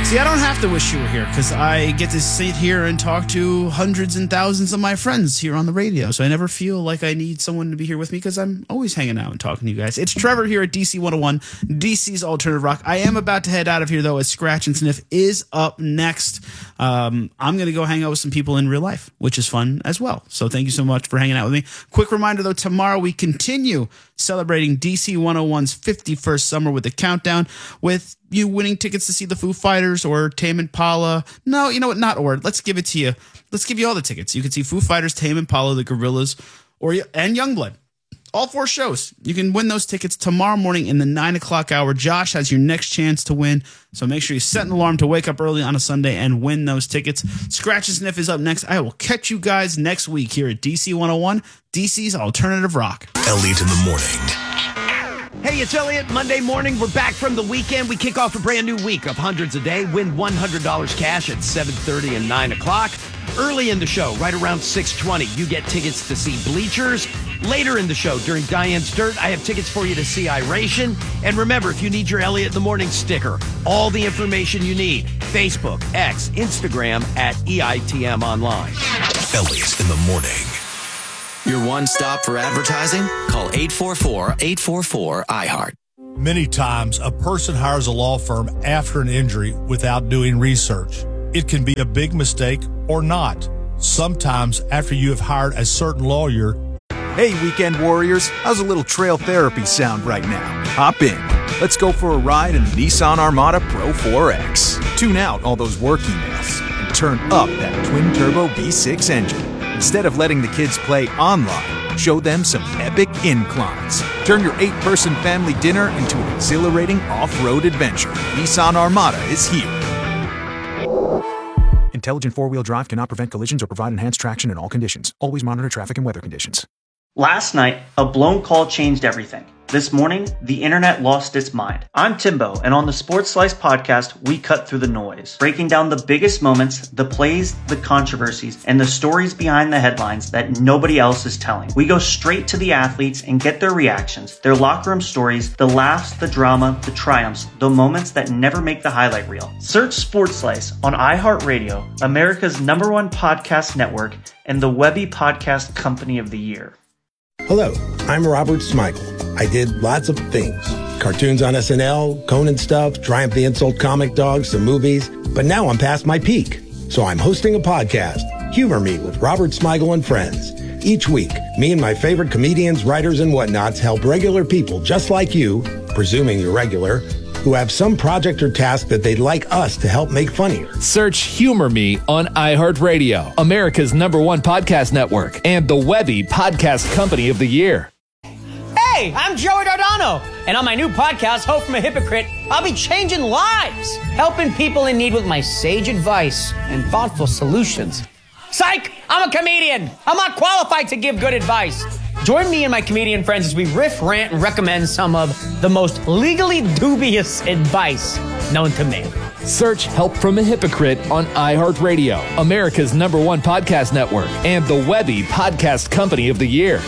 See, I don't have to wish you were here because I get to sit here and talk to hundreds and thousands of my friends here on the radio. So I never feel like I need someone to be here with me because I'm always hanging out and talking to you guys. It's Trevor here at DC 101, DC's Alternative Rock. I am about to head out of here, though, as Scratch and Sniff is up next. I'm going to go hang out with some people in real life, which is fun as well. So thank you so much for hanging out with me. Quick reminder, though, tomorrow we continue celebrating DC 101's 51st summer with a countdown with you winning tickets to see the Foo Fighters or Tame Impala. No, you know what? Not or. Let's give it to you. Let's give you all the tickets. You can see Foo Fighters, Tame Impala, the Gorillaz, and Youngblood. All 4 shows. You can win those tickets tomorrow morning in the 9 o'clock hour. Josh has your next chance to win. So make sure you set an alarm to wake up early on a Sunday and win those tickets. Scratch and Sniff is up next. I will catch you guys next week here at DC 101, DC's Alternative Rock. Elliot in the morning. Hey, it's Elliot. Monday morning, we're back from the weekend. We kick off a brand new week of hundreds a day. Win $100 cash at 7:30 and 9 o'clock. Early in the show, right around 6:20, you get tickets to see Bleachers. Later in the show, during Diane's Dirt, I have tickets for you to see Iration. And remember, if you need your Elliot in the Morning sticker, all the information you need, Facebook, X, Instagram, at EITM Online. Elliot in the morning. Your one stop for advertising? Call 844-844-IHEART. Many times, a person hires a law firm after an injury without doing research. It can be a big mistake or not. Sometimes, after you have hired a certain lawyer. Hey, weekend warriors, how's a little trail therapy sound right now? Hop in. Let's go for a ride in the Nissan Armada Pro 4X. Tune out all those work emails and turn up that twin-turbo V6 engine. Instead of letting the kids play online, show them some epic inclines. Turn your 8-person family dinner into an exhilarating off-road adventure. Nissan Armada is here. Intelligent four-wheel drive cannot prevent collisions or provide enhanced traction in all conditions. Always monitor traffic and weather conditions. Last night, a blown call changed everything. This morning, the internet lost its mind. I'm Timbo, and on the Sports Slice podcast, we cut through the noise, breaking down the biggest moments, the plays, the controversies, and the stories behind the headlines that nobody else is telling. We go straight to the athletes and get their reactions, their locker room stories, the laughs, the drama, the triumphs, the moments that never make the highlight reel. Search Sports Slice on iHeartRadio, America's #1 podcast network, and the Webby Podcast Company of the Year. Hello, I'm Robert Smigel. I did lots of things. Cartoons on SNL, Conan stuff, Triumph the Insult Comic Dog, some movies. But now I'm past my peak. So I'm hosting a podcast, Humor Me with Robert Smigel and Friends. Each week, me and my favorite comedians, writers, and whatnots help regular people just like you, presuming you're regular, who have some project or task that they'd like us to help make funnier. Search Humor Me on iHeartRadio, America's #1 podcast network, and the Webby Podcast Company of the Year. Hey, I'm Joey Dardano, and on my new podcast, Hope from a Hypocrite, I'll be changing lives, helping people in need with my sage advice and thoughtful solutions. Psych! I'm a comedian. I'm not qualified to give good advice. Join me and my comedian friends as we riff, rant, and recommend some of the most legally dubious advice known to man. Search Help from a Hypocrite on iHeartRadio, America's #1 podcast network, and the Webby Podcast Company of the Year.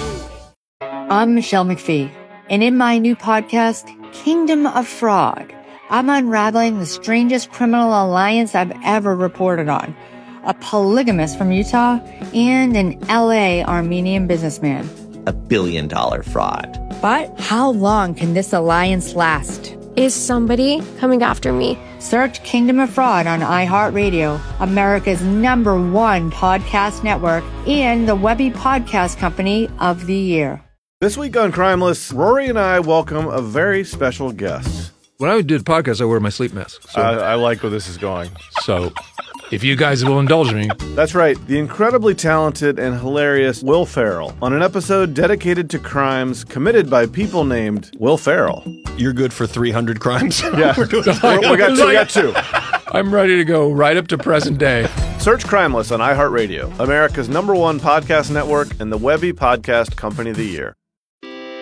I'm Michelle McPhee, and in my new podcast, Kingdom of Fraud, I'm unraveling the strangest criminal alliance I've ever reported on. A polygamist from Utah and an LA Armenian businessman. $1 billion fraud. But how long can this alliance last? Is somebody coming after me? Search Kingdom of Fraud on iHeartRadio, America's #1 podcast network, and the Webby Podcast Company of the Year. This week on Crimeless, Rory and I welcome a very special guest. When I do the podcast, I wear my sleep mask. So I like where this is going. So, if you guys will indulge me. That's right, the incredibly talented and hilarious Will Ferrell on an episode dedicated to crimes committed by people named Will Ferrell. You're good for 300 crimes? Yeah, we got two. I'm ready to go right up to present day. Search Crimeless on iHeartRadio, America's #1 podcast network, and the Webby Podcast Company of the Year.